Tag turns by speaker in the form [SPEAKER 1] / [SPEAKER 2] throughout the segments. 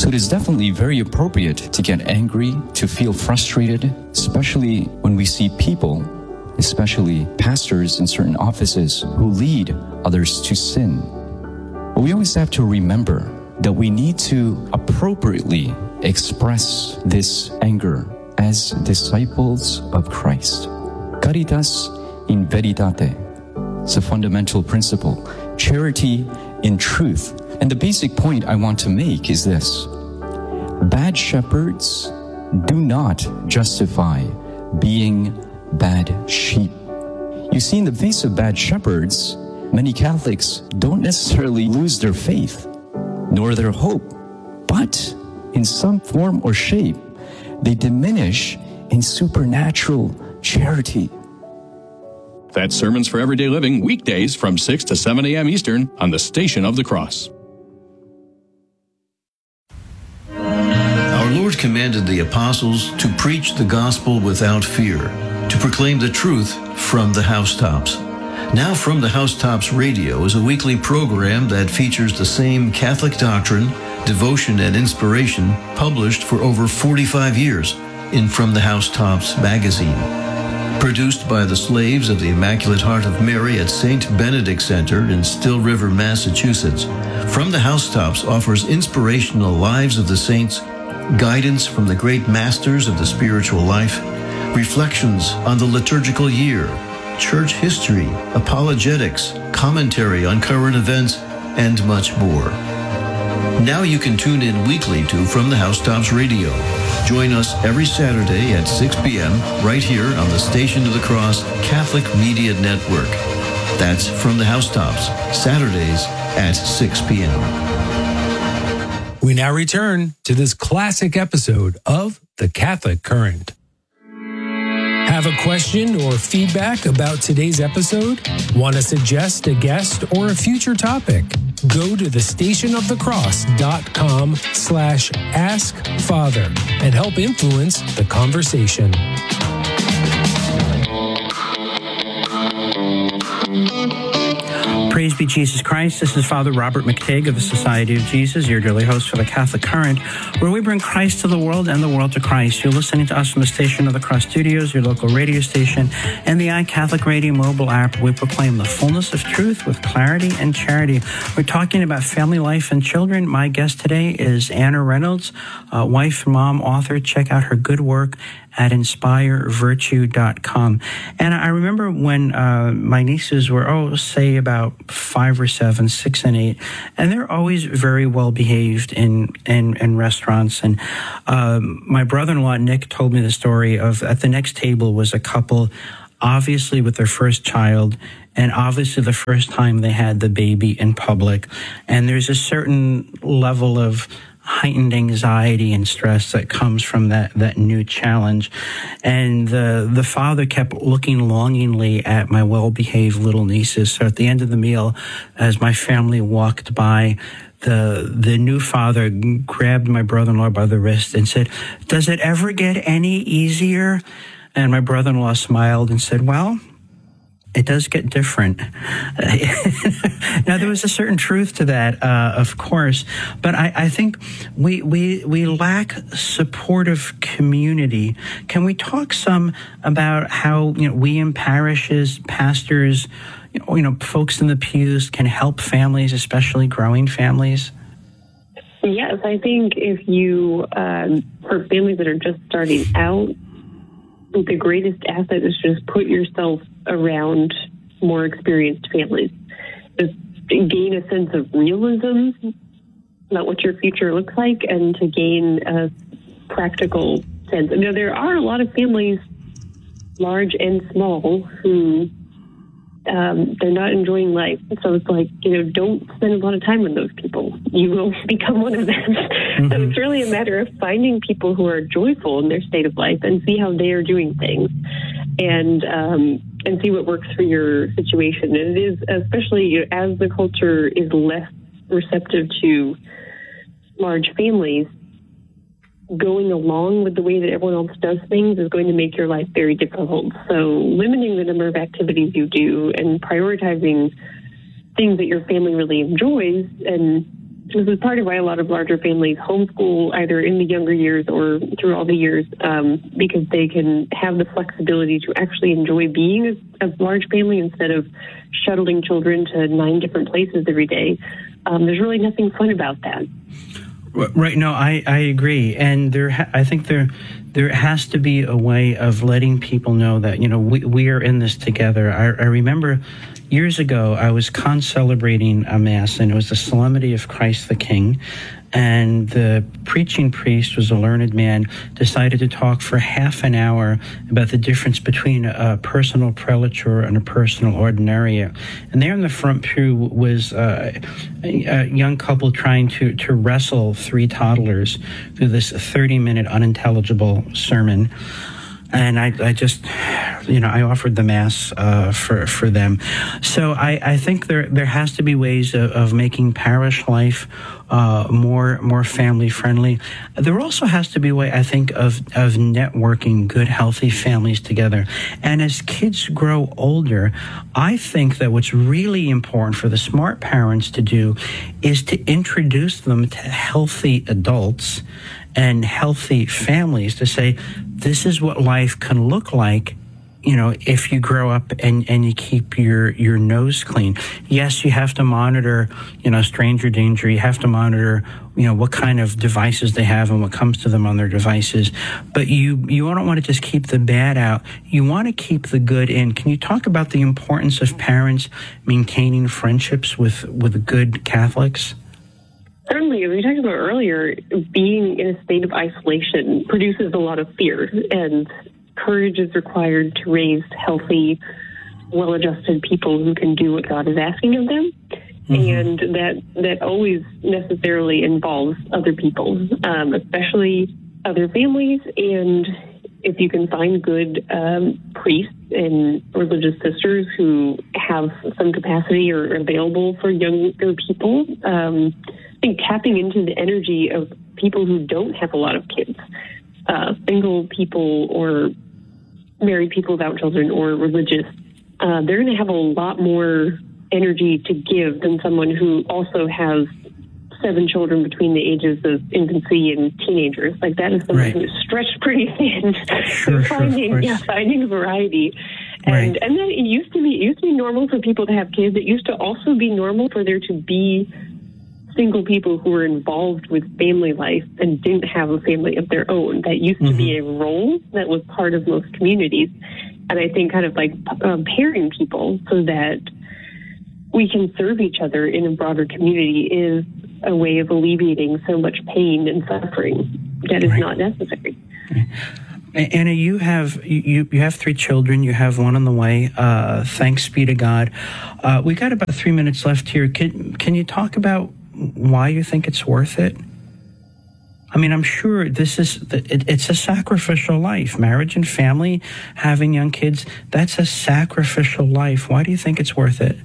[SPEAKER 1] it is definitely very appropriate to get angry, to feel frustrated, especially when we see people, especially pastors in certain offices, who lead others to sin. But we always have to remember that we need to appropriately express this anger as disciples of Christ. Caritas in veritate. It's a fundamental principle. Charity in truth. And the basic point I want to make is this. Bad shepherds do not justify being bad sheep. You see, in the face of bad shepherds, many Catholics don't necessarily lose their faith, nor their hope, but in some form or shape, they diminish in supernatural charity.
[SPEAKER 2] That's Sermons for Everyday Living, weekdays from 6 to 7 a.m. Eastern on the Station of the Cross.
[SPEAKER 3] Our Lord commanded the apostles to preach the gospel without fear, to proclaim the truth from the housetops. Now From the Housetops Radio is a weekly program that features the same Catholic doctrine, devotion, and inspiration published for over 45 years in From the Housetops magazine. Produced by the slaves of the Immaculate Heart of Mary at St. Benedict Center in Still River, Massachusetts, From the Housetops offers inspirational lives of the saints, guidance from the great masters of the spiritual life, reflections on the liturgical year, church history, apologetics, commentary on current events, and much more. Now you can tune in weekly to From the Housetops Radio. Join us every Saturday at 6 p.m. right here on the Station of the Cross Catholic Media Network. That's From the Housetops, Saturdays at 6 p.m.
[SPEAKER 4] We now return to this classic episode of The Catholic Current. Have a question or feedback about today's episode? Want to suggest a guest or a future topic? Go to thestationofthecross.com/askfather and help influence the conversation.
[SPEAKER 5] Praise be Jesus Christ. This is Father Robert McTague of the Society of Jesus, your daily host for the Catholic Current, where we bring Christ to the world and the world to Christ. You're listening to us from the Station of the Cross Studios, your local radio station, and the iCatholic Radio mobile app. We proclaim the fullness of truth with clarity and charity. We're talking about family life and children. My guest today is Anna Reynolds, wife, mom, author. Check out her good work at inspirevirtue.com. And I remember when my nieces were, say about 5 or 7, 6 and 8, and they're always very well behaved in restaurants. And my brother-in-law, Nick, told me the story of at the next table was a couple, obviously with their first child, and obviously the first time they had the baby in public. And there's a certain level of heightened anxiety and stress that comes from that new challenge. And the father kept looking longingly at my well-behaved little nieces. So at the end of the meal, as my family walked by, the new father grabbed my brother-in-law by the wrist and said, "Does it ever get any easier?" And my brother-in-law smiled and said, "Well, it does get different." Now, there was a certain truth to that, of course, but I think we lack supportive community. Can we talk some about how we in parishes, pastors, folks in the pews can help families, especially growing families?
[SPEAKER 6] Yes, I think if you, for families that are just starting out, the greatest asset is just put yourself around more experienced families. Just gain a sense of realism about what your future looks like, and to gain a practical sense. There are a lot of families, large and small, who they're not enjoying life. So it's like, don't spend a lot of time with those people. You will become one of them. Mm-hmm. So it's really a matter of finding people who are joyful in their state of life and see how they are doing things, and see what works for your situation. And it is, especially as the culture is less receptive to large families, going along with the way that everyone else does things is going to make your life very difficult. So limiting the number of activities you do and prioritizing things that your family really enjoys, and this is part of why a lot of larger families homeschool either in the younger years or through all the years, because they can have the flexibility to actually enjoy being a large family instead of shuttling children to 9 different places every day. There's really nothing fun about that.
[SPEAKER 5] Right. No, I agree. And I think there has to be a way of letting people know that, we are in this together. I remember years ago, I was celebrating a Mass, and it was the Solemnity of Christ the King. And the preaching priest was a learned man, decided to talk for half an hour about the difference between a personal prelature and a personal ordinariate. And there in the front pew was a young couple trying to wrestle 3 toddlers through this 30-minute unintelligible sermon. And I just, I offered the Mass for them. So I think there has to be ways of making parish life more family friendly. There also has to be a way, I think, of networking good, healthy families together. And as kids grow older, I think that what's really important for the smart parents to do is to introduce them to healthy adults and healthy families, to say, this is what life can look like, if you grow up and you keep your nose clean. Yes, you have to monitor, stranger danger. You have to monitor, what kind of devices they have and what comes to them on their devices. But you don't want to just keep the bad out. You want to keep the good in. Can you talk about the importance of parents maintaining friendships with good Catholics?
[SPEAKER 6] Certainly, as we talked about earlier, being in a state of isolation produces a lot of fear, and courage is required to raise healthy, well-adjusted people who can do what God is asking of them. Mm-hmm. And that always necessarily involves other people, especially other families. And if you can find good priests and religious sisters who have some capacity or are available for younger people, I think tapping into the energy of people who don't have a lot of kids, single people or married people without children or religious, they're going to have a lot more energy to give than someone who also has 7 children between the ages of infancy and teenagers. Like, that is someone who's stretched pretty thin.
[SPEAKER 5] Sure,
[SPEAKER 6] finding variety. And then it used to be normal for people to have kids. It used to also be normal for there to be single people who were involved with family life and didn't have a family of their own. That used to be a role that was part of most communities. And I think kind of like pairing people so that we can serve each other in a broader community is a way of alleviating so much pain and suffering that is not necessary.
[SPEAKER 5] Anna, you have 3 children. You have one on the way. Thanks be to God. We got about 3 minutes left here. Can you talk about why you think it's worth it? I mean, I'm sure it's a sacrificial life. Marriage and family, having young kids, that's a sacrificial life. Why do you think it's worth it?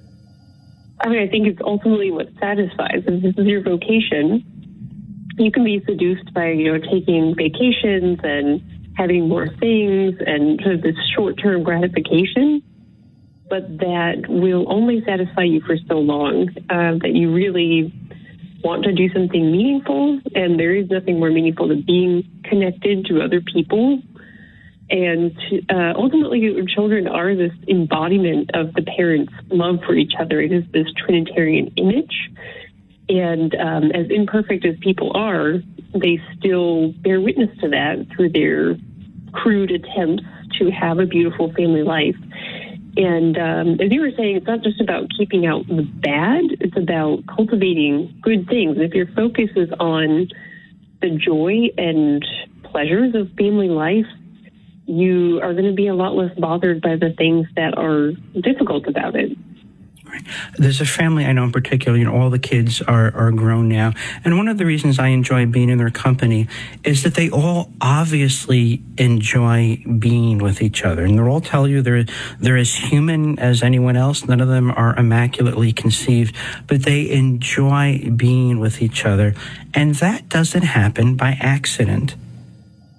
[SPEAKER 6] I mean, I think it's ultimately what satisfies. If this is your vocation, you can be seduced by, taking vacations and having more things and sort of this short-term gratification, but that will only satisfy you for so long, that you really want to do something meaningful, and there is nothing more meaningful than being connected to other people. And ultimately, children are this embodiment of the parents' love for each other. It is this Trinitarian image. And as imperfect as people are, they still bear witness to that through their crude attempts to have a beautiful family life. And as you were saying, it's not just about keeping out the bad, it's about cultivating good things. And if your focus is on the joy and pleasures of family life, you are going to be a lot less bothered by the things that are difficult about it.
[SPEAKER 5] There's a family I know in particular, all the kids are grown now. And one of the reasons I enjoy being in their company is that they all obviously enjoy being with each other. And they'll all tell you they're as human as anyone else. None of them are immaculately conceived, but they enjoy being with each other. And that doesn't happen by accident.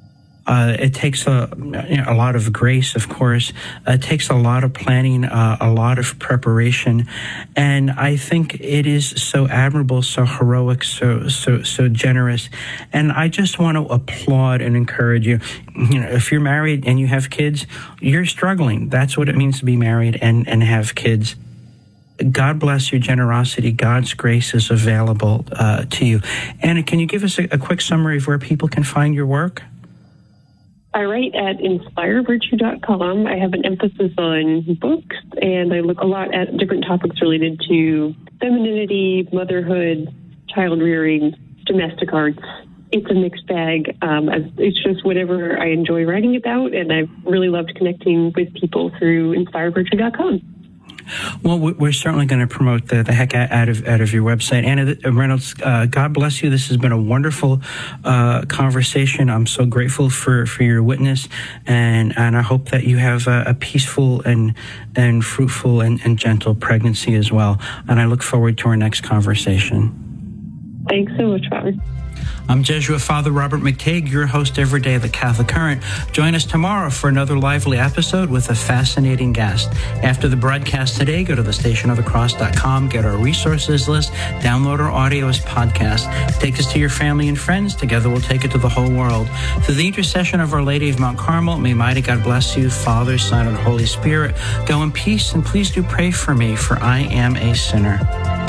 [SPEAKER 5] It takes a lot of grace, of course. It takes a lot of planning, a lot of preparation, and I think it is so admirable, so heroic, so generous. And I just want to applaud and encourage you. If you're married and you have kids, you're struggling. That's what it means to be married and have kids. God bless your generosity. God's grace is available to you. Anna, can you give us a quick summary of where people can find your work?
[SPEAKER 6] I write at inspirevirtue.com. I have an emphasis on books, and I look a lot at different topics related to femininity, motherhood, child rearing, domestic arts. It's a mixed bag. It's just whatever I enjoy writing about, and I've really loved connecting with people through inspirevirtue.com.
[SPEAKER 5] Well, we're certainly going to promote the heck out of your website. Anna Reynolds, God bless you. This has been a wonderful conversation. I'm so grateful for your witness, and I hope that you have a peaceful and fruitful and gentle pregnancy as well. And I look forward to our next conversation.
[SPEAKER 6] Thanks so much, Father.
[SPEAKER 5] I'm Jesuit Father Robert McTague, your host every day of the Catholic Current. Join us tomorrow for another lively episode with a fascinating guest. After the broadcast today, go to thestationofthecross.com, get our resources list, download our audio as podcast. Take us to your family and friends. Together we'll take it to the whole world. Through the intercession of Our Lady of Mount Carmel, may mighty God bless you, Father, Son, and Holy Spirit. Go in peace, and please do pray for me, for I am a sinner.